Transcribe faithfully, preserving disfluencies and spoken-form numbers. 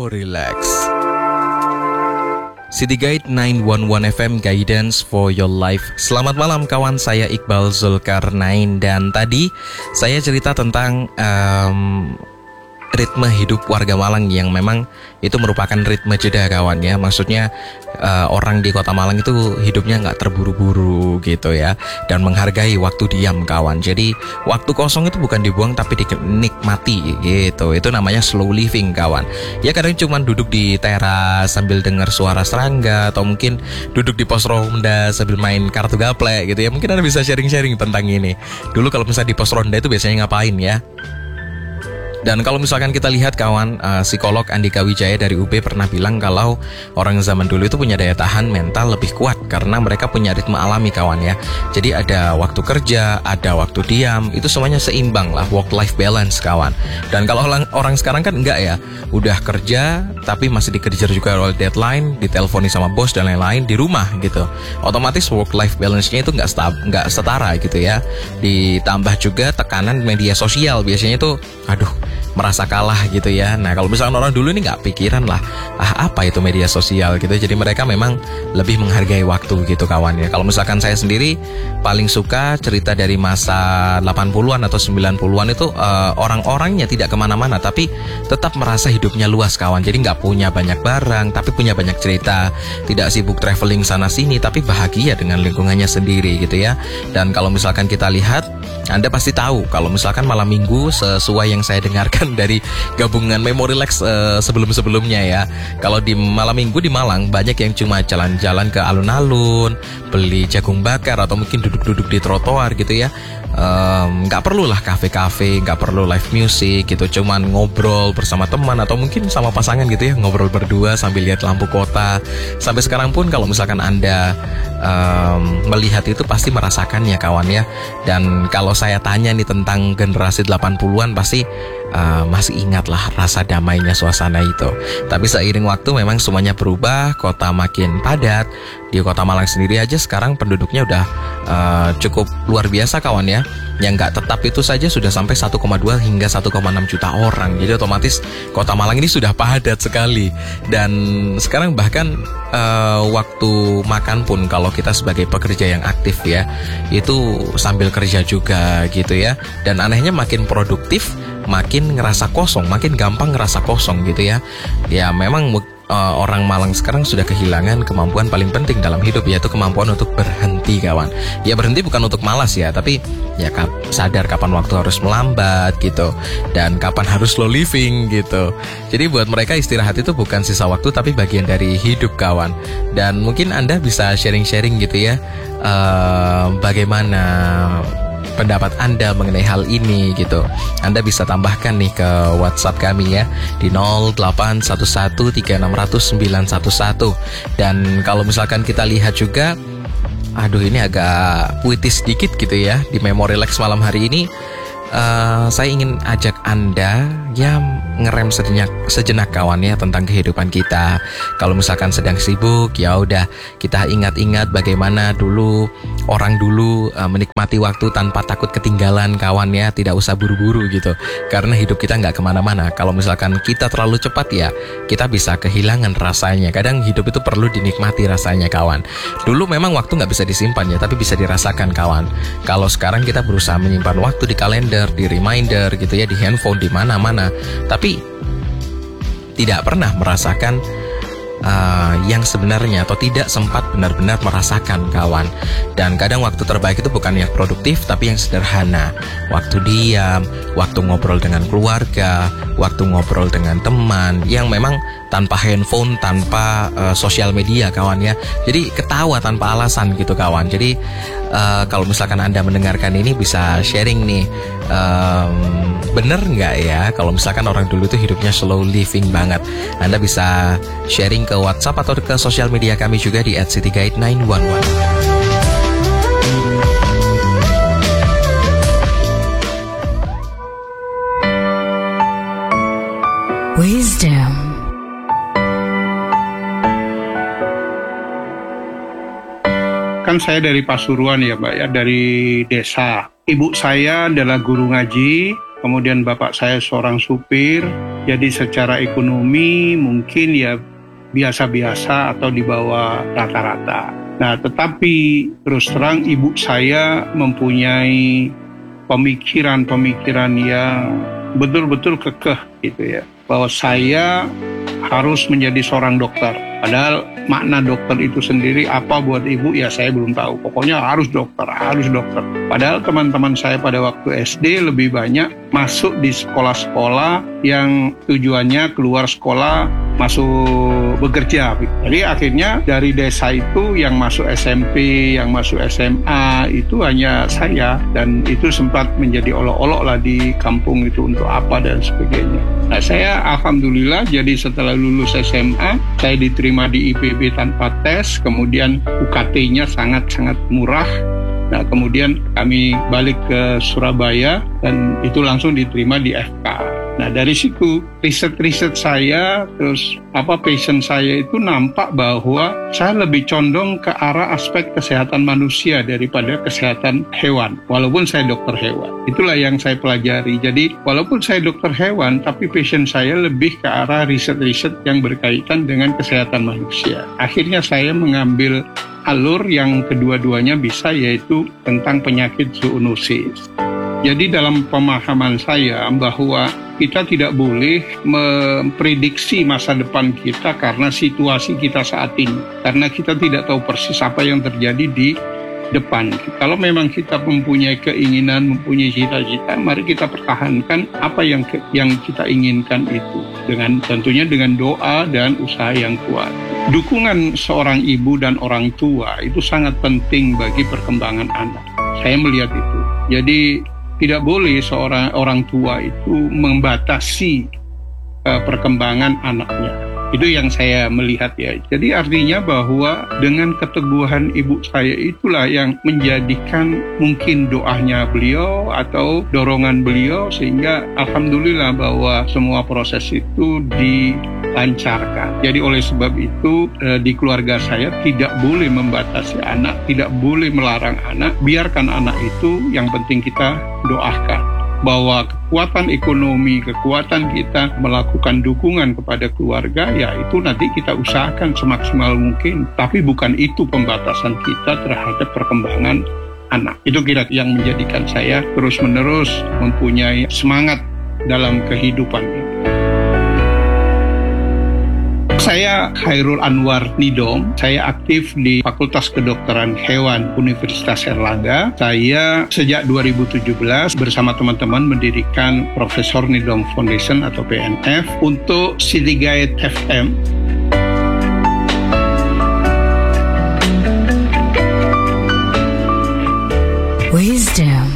Memo Relax. City Guide sembilan satu satu F M, Guidance for Your Life. Selamat malam kawan, saya Iqbal Zulkarnain. Dan tadi saya cerita tentang um, ritme hidup warga Malang yang memang itu merupakan ritme jeda kawan ya. Maksudnya uh, orang di kota Malang itu hidupnya nggak terburu-buru gitu ya, dan menghargai waktu diam kawan. Jadi waktu kosong itu bukan dibuang tapi dinikmati gitu. Itu namanya slow living kawan. Ya kadang cuma duduk di teras sambil dengar suara serangga, atau mungkin duduk di pos ronda sambil main kartu gaplek gitu ya. Mungkin Anda bisa sharing-sharing tentang ini. Dulu kalau misalnya di pos ronda itu biasanya ngapain ya? Dan kalau misalkan kita lihat kawan, uh, psikolog Andika Wijaya dari U B pernah bilang kalau orang zaman dulu itu punya daya tahan mental lebih kuat karena mereka punya ritme alami kawan ya. Jadi ada waktu kerja, ada waktu diam, itu semuanya seimbang lah, work-life balance kawan. Dan kalau orang, orang sekarang kan enggak ya, udah kerja tapi masih dikejar juga oleh deadline, diteleponi sama bos dan lain-lain di rumah gitu. Otomatis work-life balance-nya itu enggak, stab- enggak setara gitu ya. Ditambah juga tekanan media sosial, biasanya itu aduh merasa kalah gitu ya. Nah kalau misalnya orang dulu ini nggak pikiran lah, ah apa itu media sosial gitu. Jadi mereka memang lebih menghargai waktu gitu kawan ya. Kalau misalkan saya sendiri paling suka cerita dari masa delapan puluhan atau sembilan puluhan itu uh, orang-orangnya tidak kemana-mana tapi tetap merasa hidupnya luas kawan. Jadi nggak punya banyak barang tapi punya banyak cerita, tidak sibuk traveling sana sini tapi bahagia dengan lingkungannya sendiri gitu ya. Dan kalau misalkan kita lihat, Anda pasti tahu kalau misalkan malam minggu sesuai yang saya dengarkan dari gabungan Memo Relax uh, sebelum-sebelumnya ya. Kalau di malam minggu di Malang banyak yang cuma jalan-jalan ke alun-alun, beli jagung bakar, atau mungkin duduk-duduk di trotoar gitu ya. Nggak um, perlu lah kafe-kafe, nggak perlu live music gitu, cuman ngobrol bersama teman atau mungkin sama pasangan gitu ya, ngobrol berdua sambil lihat lampu kota. Sampai sekarang pun kalau misalkan Anda um, melihat itu pasti merasakannya kawan ya. Dan kalau saya tanya nih tentang generasi delapan puluhan pasti uh, masih ingat lah rasa damainya suasana itu. Tapi seiring waktu memang semuanya berubah, kota makin padat. Di kota Malang sendiri aja sekarang penduduknya udah uh, cukup luar biasa kawan ya. Yang nggak tetap itu saja sudah sampai satu koma dua hingga satu koma enam juta orang. Jadi otomatis kota Malang ini sudah padat sekali. Dan sekarang bahkan uh, waktu makan pun kalau kita sebagai pekerja yang aktif ya, itu sambil kerja juga gitu ya. Dan anehnya makin produktif, makin ngerasa kosong, makin gampang ngerasa kosong gitu ya. Ya memang uh, orang Malang sekarang sudah kehilangan kemampuan paling penting dalam hidup, yaitu kemampuan untuk berhenti kawan. Ya berhenti bukan untuk malas ya, tapi ya kap, sadar kapan waktu harus melambat gitu, dan kapan harus slow living gitu. Jadi buat mereka istirahat itu bukan sisa waktu tapi bagian dari hidup kawan. Dan mungkin Anda bisa sharing-sharing gitu ya, uh, bagaimana pendapat Anda mengenai hal ini gitu. Anda bisa tambahkan nih ke WhatsApp kami ya di nol delapan satu satu tiga enam nol nol sembilan satu satu. Dan kalau misalkan kita lihat juga, aduh ini agak puitis sedikit gitu ya di Memo Relax malam hari ini. Uh, saya ingin ajak Anda ya ngerem sejenak, sejenak kawan ya tentang kehidupan kita. Kalau misalkan sedang sibuk, ya udah kita ingat-ingat bagaimana dulu orang dulu uh, menikmati waktu tanpa takut ketinggalan kawan ya. Tidak usah buru-buru gitu, karena hidup kita nggak kemana-mana. Kalau misalkan kita terlalu cepat ya kita bisa kehilangan rasanya. Kadang hidup itu perlu dinikmati rasanya kawan. Dulu memang waktu nggak bisa disimpan ya, tapi bisa dirasakan kawan. Kalau sekarang kita berusaha menyimpan waktu di kalender, di reminder gitu ya, di handphone, di mana-mana, tapi tidak pernah merasakan uh, yang sebenarnya, atau tidak sempat benar-benar merasakan kawan. Dan kadang waktu terbaik itu bukan yang produktif tapi yang sederhana. Waktu diam, waktu ngobrol dengan keluarga, waktu ngobrol dengan teman, yang memang tanpa handphone, tanpa uh, sosial media kawan ya. Jadi ketawa tanpa alasan gitu kawan. Jadi uh, kalau misalkan Anda mendengarkan ini bisa sharing nih, um, bener nggak ya kalau misalkan orang dulu itu hidupnya slow living banget. Anda bisa sharing ke WhatsApp atau ke sosial media kami juga di at cityguide sembilan satu satu. Wisdom. Kan saya dari Pasuruan ya Mbak ya, dari desa. Ibu saya adalah guru ngaji, kemudian bapak saya seorang supir, Jadi secara ekonomi mungkin ya biasa-biasa atau di bawah rata-rata. Nah, tetapi terus terang ibu saya mempunyai pemikiran-pemikiran yang betul-betul kekeh gitu ya, bahwa saya harus menjadi seorang dokter. Padahal makna dokter itu sendiri apa buat ibu ya saya belum tahu. Pokoknya harus dokter, harus dokter. Padahal teman-teman saya pada waktu S D lebih banyak masuk di sekolah-sekolah yang tujuannya keluar sekolah masuk bekerja. Jadi akhirnya dari desa itu yang masuk S M P, yang masuk S M A itu hanya saya, dan itu sempat menjadi olok-olok lah di kampung itu untuk apa dan sebagainya. Nah, saya alhamdulillah jadi setelah lulus S M A saya diterima di I P B tanpa tes, kemudian U K T-nya sangat-sangat murah. Nah, kemudian kami balik ke Surabaya dan itu langsung diterima di F K. Nah, dari situ riset-riset saya, terus apa passion saya itu nampak bahwa saya lebih condong ke arah aspek kesehatan manusia daripada kesehatan hewan. Walaupun saya dokter hewan, itulah yang saya pelajari. Jadi walaupun saya dokter hewan, tapi passion saya lebih ke arah riset-riset yang berkaitan dengan kesehatan manusia. Akhirnya saya mengambil alur yang kedua-duanya bisa, yaitu tentang penyakit zoonosis. Jadi dalam pemahaman saya bahwa kita tidak boleh memprediksi masa depan kita karena situasi kita saat ini. Karena kita tidak tahu persis apa yang terjadi di depan. Kalau memang kita mempunyai keinginan, mempunyai cita-cita, mari kita pertahankan apa yang ke, yang kita inginkan itu. Dengan tentunya dengan doa dan usaha yang kuat. Dukungan seorang ibu dan orang tua itu sangat penting bagi perkembangan anak. Saya melihat itu. Jadi tidak boleh seorang orang tua itu membatasi uh, perkembangan anaknya. Itu yang saya melihat ya. Jadi artinya bahwa dengan keteguhan ibu saya itulah yang menjadikan mungkin doanya beliau atau dorongan beliau sehingga alhamdulillah bahwa semua proses itu dilancarkan. Jadi oleh sebab itu eh, di keluarga saya tidak boleh membatasi anak, tidak boleh melarang anak. Biarkan anak itu, yang penting kita doakan bahwa kekuatan ekonomi, kekuatan kita melakukan dukungan kepada keluarga, ya itu nanti kita usahakan semaksimal mungkin. Tapi bukan itu pembatasan kita terhadap perkembangan anak. Itu kira yang menjadikan saya terus-menerus mempunyai semangat dalam kehidupan ini. Saya Khairul Anwar Nidom, saya aktif di Fakultas Kedokteran Hewan Universitas Airlangga. Saya sejak dua ribu tujuh belas bersama teman-teman mendirikan Profesor Nidom Foundation atau P N F untuk Siligait F M. Wisdom.